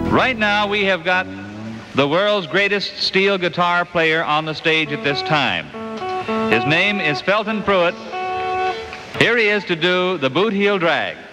Right now we have got the world's greatest steel guitar player on the stage at this time. His name is Felton Pruitt. Here he is to do the Boot Heel Drag.